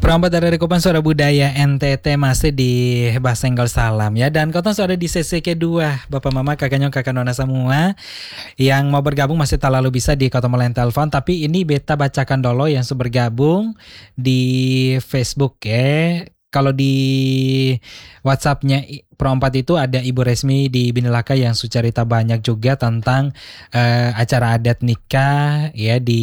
Perompat dari Rekupan Suara Budaya NTT masih di Basenggol Salam ya. Dan kota sudah di sesi kedua. Bapak Mama, kakak nyong, kakak nona semua yang mau bergabung masih tak lalu bisa di kota melayani telepon. Tapi ini beta bacakan dulu yang sudah bergabung di Facebook ya. Kalau di WhatsApp-nya Perompat itu ada Ibu Resmi di Binelaka yang cerita banyak juga tentang acara adat nikah ya di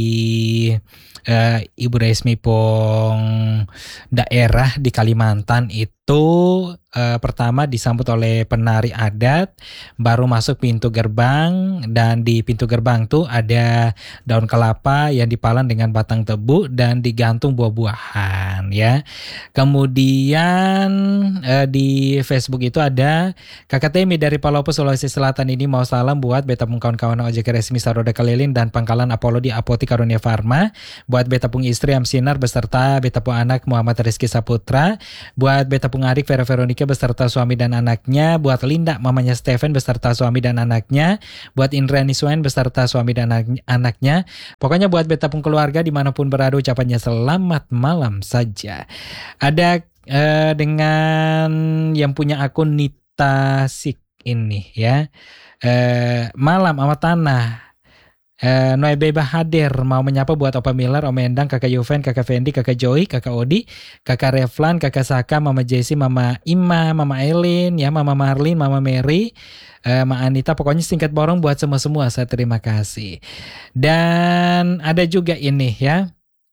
Ibu Resmi Pong daerah di Kalimantan itu pertama disambut oleh penari adat, baru masuk pintu gerbang, dan di pintu gerbang tuh ada daun kelapa yang dipalan dengan batang tebu dan digantung buah-buahan ya. Kemudian di Facebook itu ada Kakak Temi dari Palopo, Sulawesi Selatan ini mau salam buat beta pung kawan-kawan ojek resmi Saroda Keliling dan Pangkalan Apollo di Apotik Karunia Farma, buat beta pung istri Amsinar beserta beta pung anak Muhammad Rizky Saputra, buat beta pung adik Vera Veronica beserta suami dan anaknya, buat Linda mamanya Stephen beserta suami dan anaknya, buat Indrani Suen beserta suami dan anaknya. Pokoknya buat beta pung keluarga dimanapun berada ucapannya selamat malam saja. Ada dengan yang punya akun Nita Sik ini ya, malam amat tanah. Noe Beba hadir mau menyapa buat Opa Miller, Om Endang, Kakak Yuven, Kakak Fendi, Kakak Joy, Kakak Odi, Kakak Reflan, Kakak Saka, Mama Jessie, Mama Ima, Mama Eileen, ya Mama Marlin, Mama Mary, Ma Anita, pokoknya singkat borong buat semua-semua. Saya terima kasih. Dan ada juga ini ya,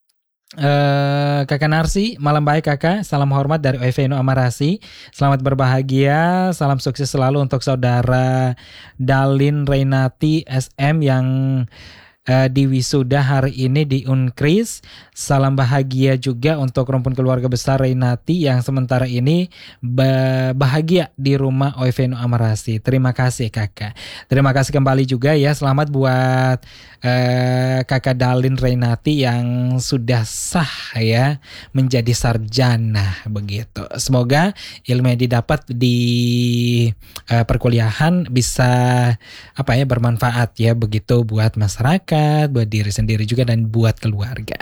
Kakak Narsi, malam baik kakak, salam hormat dari Eveno Amarasi, selamat berbahagia, salam sukses selalu untuk saudara Dalin Renati SM yang di wisuda hari ini di Unkris. Salam bahagia juga untuk rumpun keluarga besar Renati yang sementara ini bahagia di rumah Eveno Amarasi. Terima kasih kakak. Terima kasih kembali juga ya, selamat buat kakak Dalin Renati yang sudah sah ya menjadi sarjana begitu. Semoga ilmu yang didapat di perkuliahan bisa bermanfaat ya begitu buat masyarakat, buat diri sendiri juga dan buat keluarga.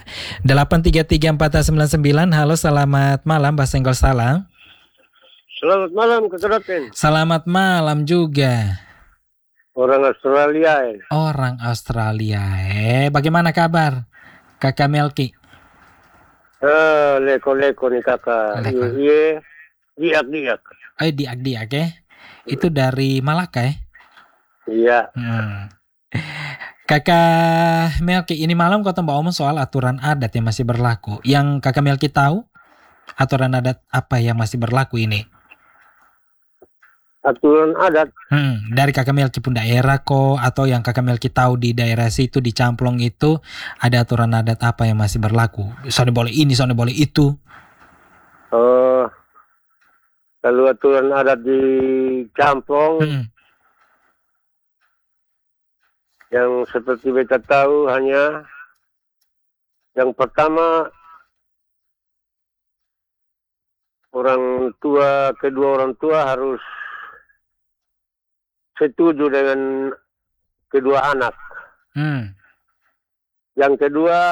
8334999. Halo, selamat malam Basenggol Salam. Selamat malam Kak Raten. Selamat malam juga. Orang Australia. Orang Australia. Bagaimana kabar Kakak Melki? Leko-leko nih kakak. Iya, diak-diak. Diak-diak ya? Itu dari Malaka ya? Iya. Kakak Melki, ini malam kau tambah omong soal aturan adat yang masih berlaku. Yang Kakak Melki tahu aturan adat apa yang masih berlaku ini? Aturan adat? Dari Kakak Melki pun daerah kok, atau yang Kakak Melki tahu di daerah situ di Camplong itu ada aturan adat apa yang masih berlaku? Soalnya boleh ini, soalnya boleh itu. Kalau aturan adat di Camplong, yang seperti beta tahu hanya yang pertama kedua orang tua harus setuju dengan kedua anak. Yang kedua,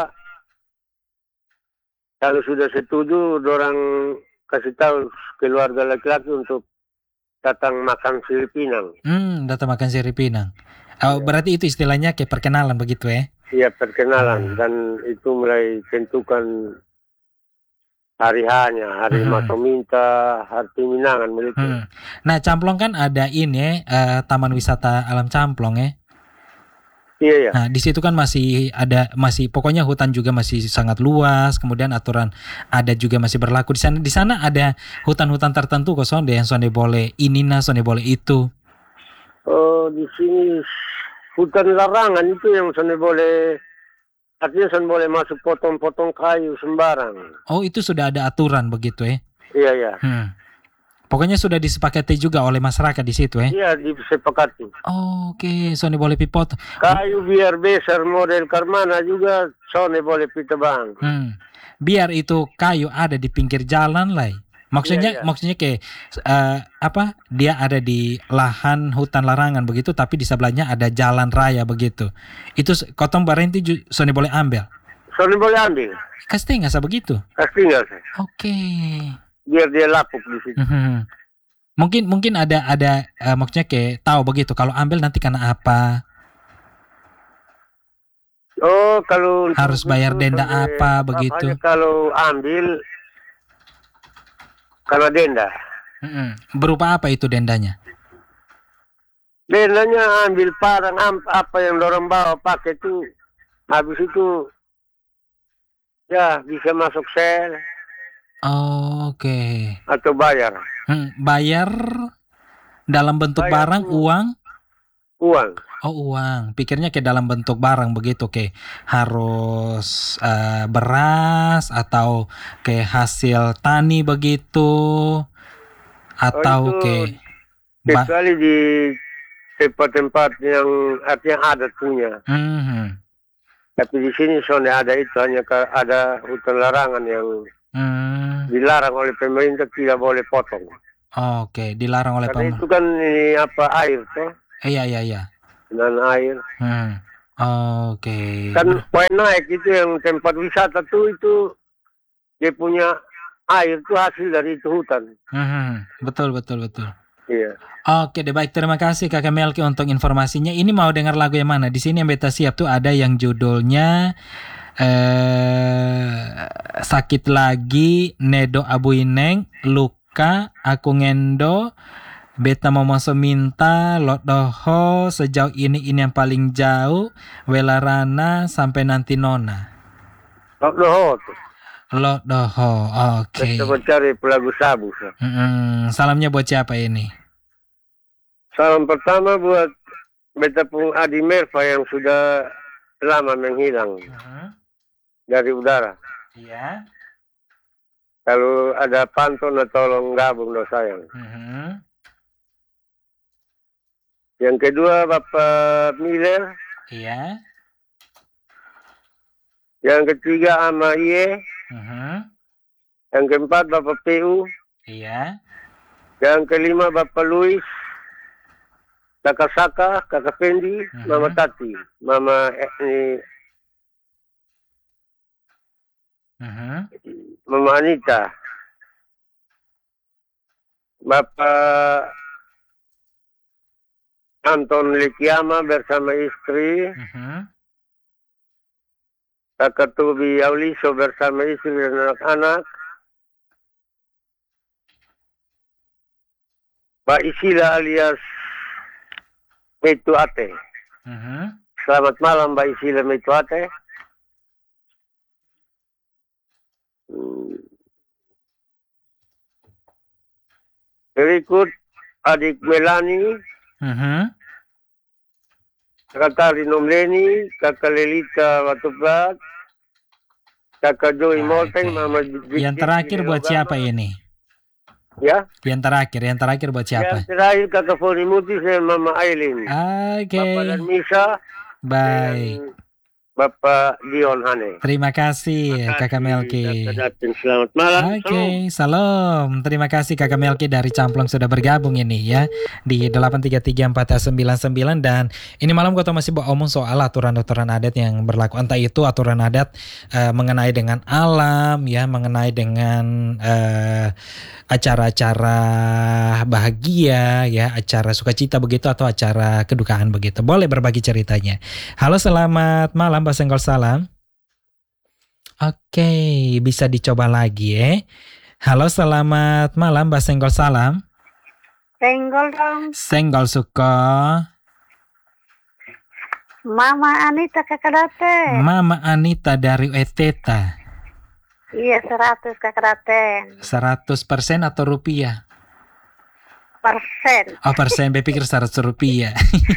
kalau sudah setuju, orang kasih tahu keluarga laki-laki untuk datang makan sirip pinang. Datang makan sirip pinang. Berarti itu istilahnya kayak perkenalan begitu ya? Iya, perkenalan. Dan itu mulai tentukan hari-hanya, hari masuk minta, hari Minangan begitu. Nah, Camplong kan ada ini Taman Wisata Alam Camplong ya? Iya ya. Nah, di situ kan masih pokoknya hutan juga masih sangat luas, kemudian aturan ada juga masih berlaku di sana ada hutan-hutan tertentu kok sonde yang sonde boleh ini sonde boleh itu. Di sini hutan larangan itu yang sonde boleh, artinya sonde boleh masuk potong-potong kayu sembarang. Oh, itu sudah ada aturan begitu ya? Iya ya. Pokoknya sudah disepakati juga oleh masyarakat di situ ya? Iya, disepakati. Oke, sonde boleh pipot. Kayu biar besar model karmana juga sonde boleh pitebang. Biar itu kayu ada di pinggir jalan lah. Maksudnya kayak dia ada di lahan hutan larangan begitu, tapi di sebelahnya ada jalan raya begitu. Itu kotong barenti sonde boleh ambil. Soalnya boleh ambil. Kasih nggak begitu? Kasih nggak sih? Oke. Biar dia lapuk di situ. Mungkin ada maksudnya kayak tahu begitu kalau ambil nanti kena apa? Oh, kalau Harus bayar denda apa begitu? Kalau ambil karena denda. Berupa apa itu dendanya? Dendanya ambil barang apa yang dorong bawa pakai itu, habis itu ya bisa masuk sel Oke. atau bayar. Bayar dalam bentuk barang, uang? Uang. Oh, uang. Pikirnya kayak dalam bentuk barang begitu, kayak harus beras atau kayak hasil tani begitu, atau kayak kecuali di tempat-tempat yang artinya adat punya. Tapi di sini soalnya ada itu, hanya ada hutan larangan yang dilarang oleh pemerintah, tidak boleh potong. Oke, dilarang oleh pemerintah. Karena itu kan ini apa, air toh? Iya. Dan air. Oke. Kan poin naik itu yang tempat wisata tuh, itu dia punya air tuh hasil dari itu hutan. Betul. Iya. Oke deh, baik, terima kasih Kakak Melki untuk informasinya. Ini mau dengar lagu yang mana? Di sini yang beta siap tuh ada yang judulnya Sakit Lagi, Nedo Abuineng, Luka, Aku Ngendo, Beta Momoso Minta, Lot Doho, Sejauh Ini yang Paling Jauh, Welarana, Sampai Nanti Nona. Lot Doho, oke. Kita mencari pelagu sabu. Salamnya buat siapa ini? Salam pertama buat beta pun Adi Merva yang sudah lama menghilang dari udara. Iya. Kalau ada pantun tolong gabung dong sayang. Yang kedua Bapak Miller. Iya. Yang ketiga Ama Iye. Yang keempat Bapak PU. Iya. Yang kelima Bapak Luis. Kakak Saka, Kakak Fendi, Mama Tati, Mama Mama Anita, Bapak Anton Lekiama bersama istri, Kakak Tubi Auliso bersama istri dan anak-anak, Pak Isila alias Metu Ate. Selamat malam Mbak Isila Metu Ate. Berikut adik Melani, Kakak Tari Nomleni, Kakak Lelita Watublat, Kakak Joy Molteng, Mama Jik. Yang terakhir buat siapa ini? Ya? Yang terakhir buat siapa? Yang terakhir Kakak Foni Muti dan Mama Aileen. Oke. Bapak dan Misa. Baik. Bapak Dion Hane. Terima kasih Kakak Melki. Selamat malam. Oke, salam. Terima kasih Kakak Melki dari Camplong sudah bergabung ini ya di 8334499 dan ini malam gue masih bawa omong soal aturan-aturan adat yang berlaku. Entah itu aturan adat mengenai dengan alam ya, mengenai dengan acara-acara bahagia ya, acara sukacita begitu atau acara kedukaan begitu. Boleh berbagi ceritanya. Halo, selamat malam Mbak Senggol Salam. Oke, bisa dicoba lagi ya. Halo, selamat malam Mbak Senggol Salam. Senggol dong. Senggol suka. Mama Anita Kakadate. Mama Anita dari Eteta. Iya, 100 Kakadate. 100% atau rupiah? Persen. Oh, persen, pikir 100 rupiah.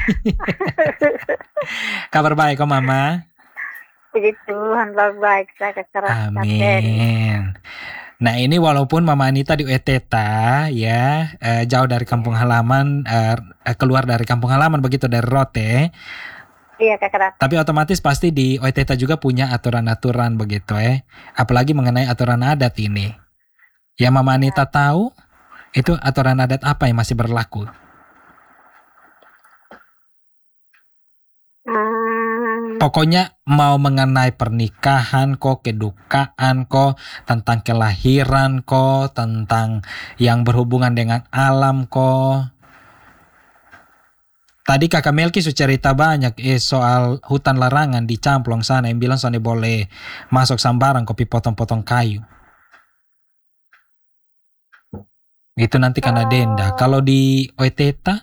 Kabar baik kok Mama? Puji Tuhan, baik saya Kakadate. Amin. Nah ini walaupun Mama Anita di Eteta ya, jauh dari kampung halaman, keluar dari kampung halaman begitu, dari Rote. Iya Kakadate. Tapi otomatis pasti di Eteta juga punya aturan-aturan begitu apalagi mengenai aturan adat ini. Yang Mama Anita tahu, itu aturan adat apa yang masih berlaku? Pokoknya mau mengenai pernikahan kok, kedukaan kok, tentang kelahiran kok, tentang yang berhubungan dengan alam kok. Tadi kakak Melki sudah cerita banyak soal hutan larangan di Camplong sana yang bilang soalnya boleh masuk sambarang kopi potong-potong kayu. Itu nanti karena denda. Kalau di Oeteta?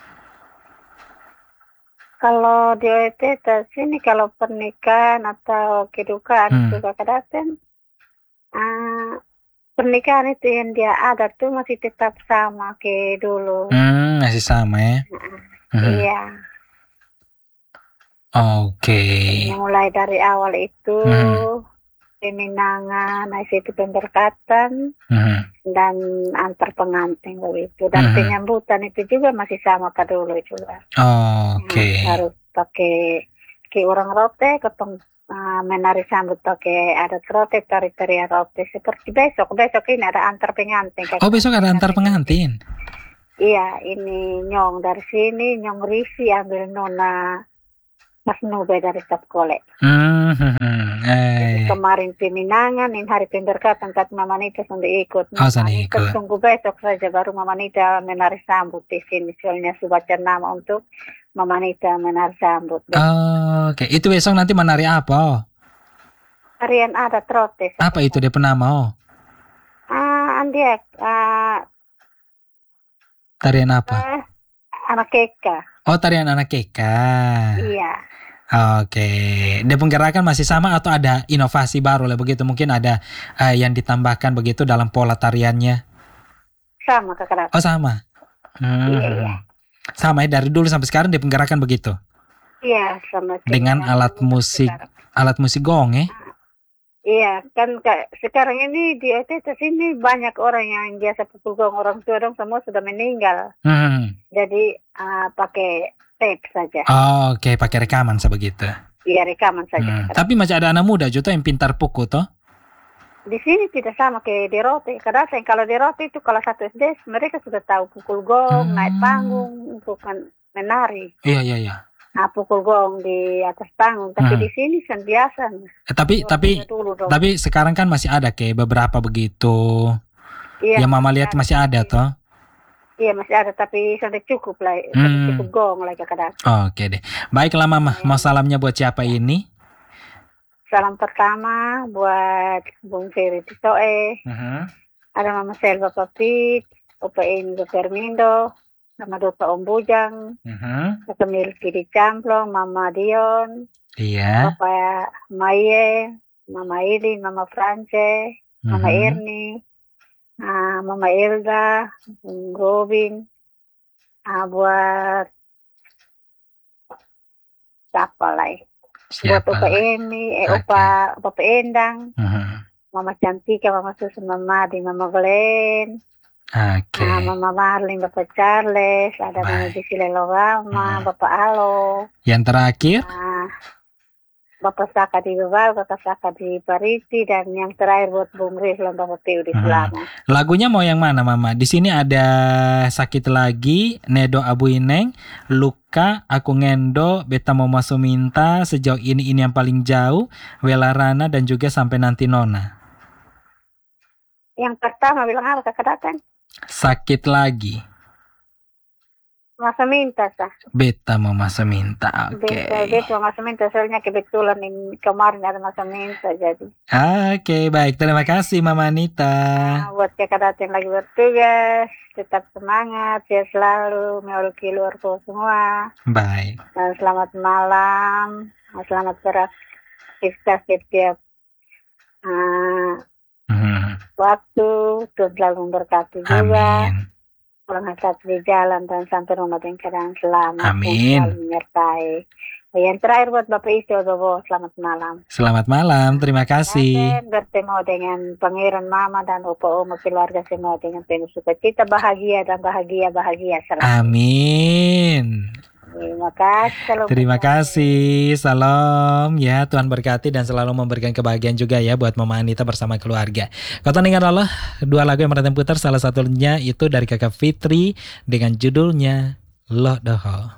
Kalau di Oeteta sini kalau pernikahan atau kedukaan itu kakak datang, pernikahan itu yang dia ada tuh masih tetap sama kayak dulu. Masih sama ya? Iya. Oke. Mulai dari awal itu peminangan, itu pemberkatan dan antar pengantin begitu. Dan penyambutan itu juga masih sama kayak dulu juga. Oke. Harus pakai orang rote, ketemu menari sambut pakai adat rote, tari-tarian rote. Seperti besok ini ada antar pengantin. Besok ada antar pengantin. Iya, ini Nyong dari sini, Nyong Risi ambil Nona Mas Nube dari Tapkole. Kemarin peminangan, ini hari pemberkatan, kat Mama Nita sudah ikut. Tunggu besok saja baru Mama Nita menari sambut di sini. Soalnya sudah baca nama untuk Mama Nita menari sambut. Oke, itu besok nanti menari apa? Tarian adat rote. Apa itu dia penama? Dia tarian apa? Anak keka. Tarian anak keka. Iya. Oke. Dia penggerakan masih sama atau ada inovasi baru lah begitu? Mungkin ada yang ditambahkan begitu dalam pola tariannya? Sama kakak. Sama. Iya. Sama ya dari dulu sampai sekarang dia penggerakan begitu? Iya, sama. Dengan alat musik gong ya? Iya, kan sekarang ini di Oeteta sini banyak orang yang biasa pukul gong, orang tua dong semua sudah meninggal. Jadi pakai tape saja. Oke, pakai rekaman sebegitu. Iya, rekaman saja. Tapi masih ada anak muda juga yang pintar pukul toh? Di sini tidak sama kayak di Rote. Kadang kalau di Rote itu kalau 1 SD mereka sudah tahu pukul gong, naik panggung, bukan menari. Iya. Pukul gong di atas panggung, tapi di sini kan biasa. Tapi sekarang kan masih ada kayak beberapa begitu. Iya, yang Mama lihat masih ada toh? Iya masih ada, tapi sudah cukup lah, cukup gong lah kadang. Oke deh, baiklah Mama. Mau salamnya buat siapa ini? Salam pertama buat Bung Ferry Titoe, ada Mama Selva Papit, Opa Indo Fermindo, Mama Dupa Om Bujang, Kakak Milky di Camplong, Mama Dion, Papa Maye, Mama Ili, Mama France, Mama Erni, Mama Elda, Robin, buat siapa lagi? Buat Opa Emi, Opa Endang, Mama Cantika, Mama Susan, Mama Adi, Mama Glenn. Mama Marlin, Bapak Charles, ada Mama Gisile Logama, Bapak Alo. Yang terakhir? Bapak Saka di Bebal, Bapak Saka di Pariti, dan yang terakhir buat Bung Rizlan, Bapak Teo di Selama. Lagunya mau yang mana Mama? Di sini ada Sakit Lagi, Nedo Abu Ineng, Luka, Aku Ngendo, Beta Mau Masuk Minta, Sejauh Ini Yang Paling Jauh, Welarana, dan juga Sampai Nanti Nona. Yang pertama bilang apa kakak datang? Sakit Lagi. Masa minta sah. Beta Mau Masa Minta. Oke. Beta Mau Masa Minta, soalnya kebetulan ini kemarin ada masa minta jadi. Oke, baik. Terima kasih Mama Anita. Buat kakak datang lagi bertugas, tetap semangat, ya selalu memiliki luar semua. Baik. Dan selamat malam, selamat beraktivitas setiap waktu, Tuhan selalu memberkati juga. Pulang hati di jalan dan sampai rumah dengan keadaan selamat. Amin. Selalu menyertai. Yang terakhir buat Bapak Istri Bobo, selamat malam. Selamat malam, terima kasih. Dan bertemu dengan Pangeran Mama dan Opa Oma keluarga semua dengan penuh sukacita, bahagia dan bahagia selalu. Amin. Terima kasih. Salam ya, Tuhan berkati dan selalu memberikan kebahagiaan juga ya buat Mama Anita bersama keluarga. Kota Ningan Allah, 2 lagu yang mereka putar, salah satunya itu dari Kakak Fitri dengan judulnya Loh Doho.